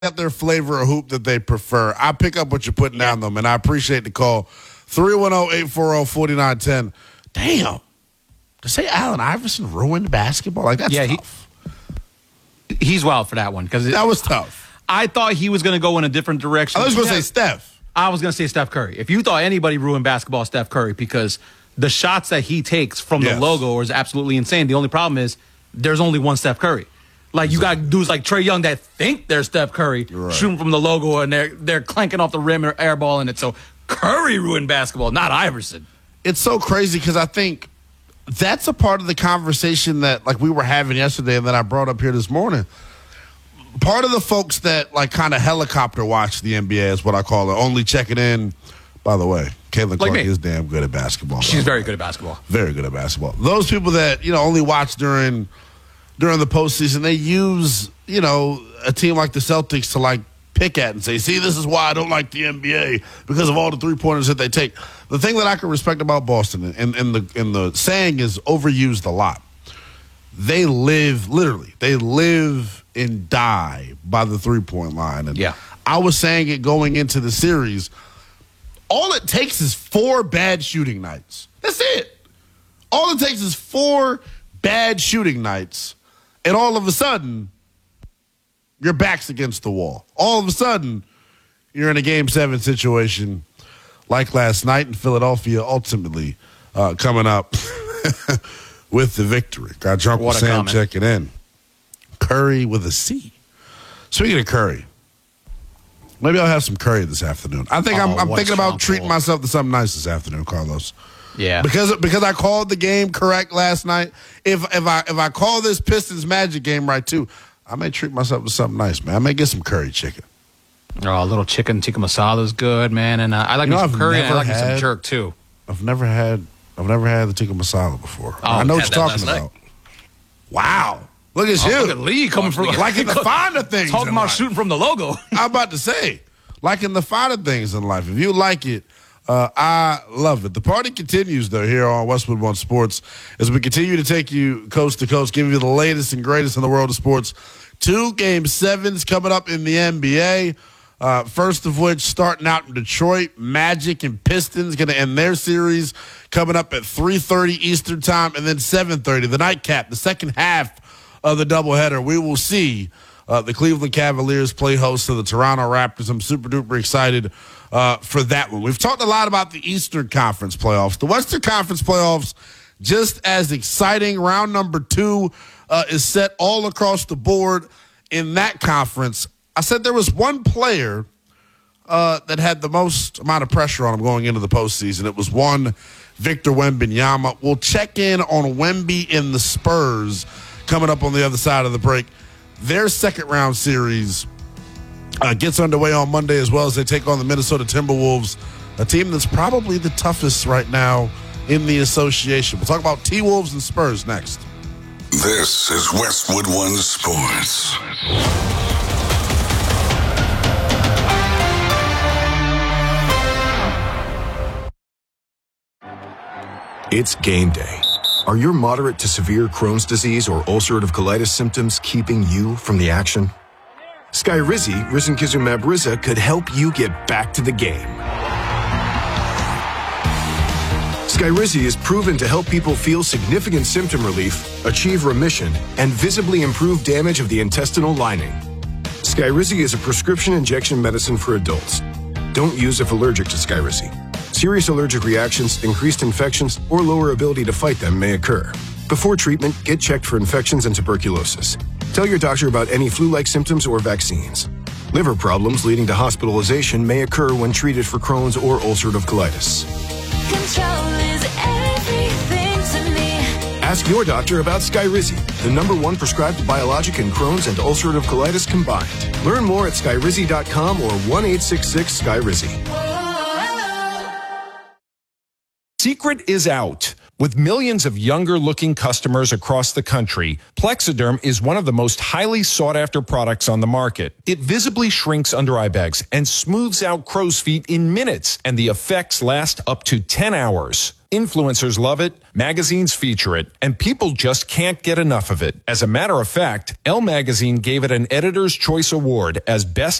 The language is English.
got their flavor of hoop that they prefer. I pick up what you're putting down, though, man. I appreciate the call. 310-840-4910. Damn. To say Allen Iverson ruined basketball? Like, that's tough. He's wild for that one. That was tough. I thought he was going to go in a different direction. I was going to say Steph. I was going to say Steph Curry. If you thought anybody ruined basketball, Steph Curry, because the shots that he takes from the logo is absolutely insane. The only problem is there's only one Steph Curry. Like, you got dudes like Trae Young that think they're Steph Curry, shooting from the logo, and they're clanking off the rim or airballing it. So Curry ruined basketball, not Iverson. It's so crazy because I think that's a part of the conversation that, like, we were having yesterday and that I brought up here this morning. Part of the folks that, like, kind of helicopter watch the NBA is what I call it, only checking in. By the way, Caitlin Clark is damn good at basketball. She's very good at basketball. Very good at basketball. Those people that, only watch during the postseason, they use, a team like the Celtics to, like, pick at and say, see, this is why I don't like the NBA, because of all the three-pointers that they take. The thing that I can respect about Boston, and the saying is overused a lot, they live and die by the three-point line. And I was saying it going into the series, all it takes is 4 bad shooting nights. That's it. All it takes is 4 bad shooting nights, and all of a sudden, your back's against the wall. All of a sudden, you're in a Game 7 situation like last night in Philadelphia, ultimately coming up with the victory. Got drunk with Sam checking in. Curry with a C. Speaking of Curry, maybe I'll have some curry this afternoon. I think I'm thinking about treating myself to something nice this afternoon, Carlos. Yeah, because I called the game correct last night. If I call this Pistons Magic game right too, I may treat myself to something nice, man. I may get some curry chicken. Oh, a little chicken tikka masala is good, man. And I like me some curry, and I like me some jerk too. I've never had the tikka masala before. I know what you're talking about. Wow. Look at you. Look at Lee coming from like in the finer things. Talking about shooting from the logo. I'm about to say, like in the finer things in life. If you like it, I love it. The party continues, though, here on Westwood One Sports as we continue to take you coast to coast, giving you the latest and greatest in the world of sports. 2 Game 7s coming up in the NBA. First of which, starting out in Detroit, Magic and Pistons going to end their series coming up at 3:30 Eastern time, and then 7:30, the nightcap, the second half of the doubleheader. We will see the Cleveland Cavaliers play host to the Toronto Raptors. I'm super duper excited for that one. We've talked a lot about the Eastern Conference playoffs. The Western Conference playoffs, just as exciting. Round number 2 is set all across the board in that conference. I said there was one player that had the most amount of pressure on him going into the postseason. It was one Victor Wembanyama. We'll check in on Wemby and the Spurs coming up on the other side of the break. Their second-round series gets underway on Monday as well as they take on the Minnesota Timberwolves, a team that's probably the toughest right now in the association. We'll talk about T-Wolves and Spurs next. This is Westwood One Sports. It's game day. Are your moderate to severe Crohn's disease or ulcerative colitis symptoms keeping you from the action? Skyrizi, risankizumab Riza, could help you get back to the game. Skyrizi is proven to help people feel significant symptom relief, achieve remission, and visibly improve damage of the intestinal lining. Skyrizi is a prescription injection medicine for adults. Don't use if allergic to Skyrizi. Serious allergic reactions, increased infections, or lower ability to fight them may occur. Before treatment, get checked for infections and tuberculosis. Tell your doctor about any flu-like symptoms or vaccines. Liver problems leading to hospitalization may occur when treated for Crohn's or ulcerative colitis. Control is everything to me. Ask your doctor about Skyrizi, the #1 prescribed biologic in Crohn's and ulcerative colitis combined. Learn more at skyrizi.com or 1-866-SKYRIZI. Secret is out. With millions of younger-looking customers across the country, Plexiderm is one of the most highly sought-after products on the market. It visibly shrinks under eye bags and smooths out crow's feet in minutes, and the effects last up to 10 hours. Influencers love it, magazines feature it, and people just can't get enough of it. As a matter of fact, Elle magazine gave it an Editor's Choice Award as Best